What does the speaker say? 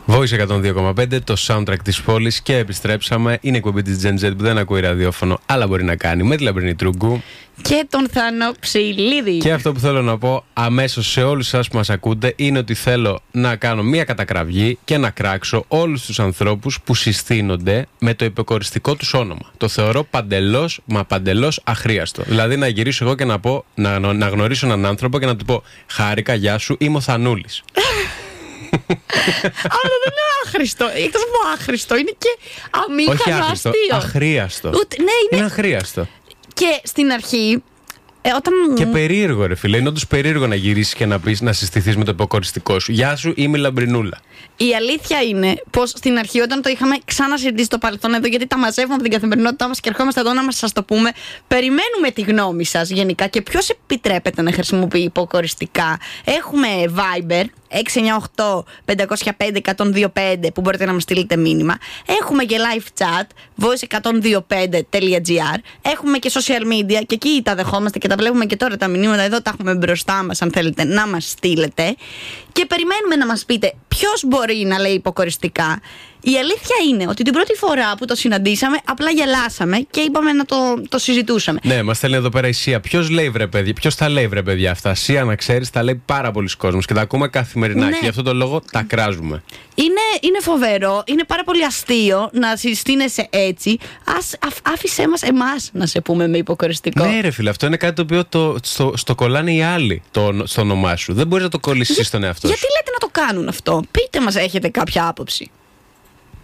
Voice 102,5, το soundtrack της πόλης, και επιστρέψαμε. Είναι εκπομπή της Gen Z που δεν ακούει ραδιόφωνο, αλλά μπορεί να κάνει, με τη Λαμπρινή Τρούγκου και τον Θάνο Ψηλίδη. Και αυτό που θέλω να πω αμέσως σε όλους εσάς που μας ακούτε είναι ότι θέλω να κάνω μία κατακραυγή και να κράξω όλους τους ανθρώπους που συστήνονται με το υποκοριστικό τους όνομα. Το θεωρώ παντελώς αχρίαστο. Δηλαδή να γυρίσω εγώ και να πω, να γνωρίσω έναν άνθρωπο και να του πω «Χάρηκα, γεια σου, είμαι ο Θανούλης». Αλλά δεν είναι άχρηστο. Εκτός από άχρηστο, είναι και αμήχανο αστείο. Αχρίαστο. Ναι, είναι αχρίαστο. Και στην αρχή, όταν. Και περίεργο, ρε φίλε. Είναι όντως περίεργο να γυρίσεις και να πεις, να συστηθείς με το υποκοριστικό σου. Γεια σου, είμαι η Λαμπρινούλα. Η αλήθεια είναι πως στην αρχή, όταν το είχαμε ξανασυζητήσει στο παρελθόν εδώ, γιατί τα μαζεύουμε από την καθημερινότητά μας και ερχόμαστε εδώ να σας το πούμε, περιμένουμε τη γνώμη σας γενικά και ποιος επιτρέπεται να χρησιμοποιεί υποκοριστικά. Έχουμε Viber 698-505-125 που μπορείτε να μας στείλετε μήνυμα. Έχουμε και live chat voice125.gr. Έχουμε και social media και εκεί τα δεχόμαστε και τα βλέπουμε και τώρα τα μηνύματα. Εδώ τα έχουμε μπροστά μας, αν θέλετε να μας στείλετε. Και περιμένουμε να μας πείτε ποιος μπορεί να λέει υποκοριστικά. Η αλήθεια είναι ότι την πρώτη φορά που το συναντήσαμε, απλά γελάσαμε και είπαμε να το συζητούσαμε. Ναι, μας στέλνει εδώ πέρα η Σία. Ποιος τα λέει, βρε παιδιά, αυτά. Σία, να ξέρεις, τα λέει πάρα πολλοί κόσμος και τα ακούμε καθημερινά. Ναι. Και γι' αυτό το λόγο τα κράζουμε. Είναι φοβερό, είναι πάρα πολύ αστείο να συστήνεσαι έτσι. Άφησέ μας εμάς να σε πούμε με υποκοριστικό. Ναι, ρε φίλε, αυτό είναι κάτι το οποίο στο κολλάνε οι άλλοι στο όνομά σου. Δεν μπορείς να το κολλήσεις στον εαυτό σου. Γιατί λέτε να το κάνουν αυτό? Πείτε μας, έχετε κάποια άποψη.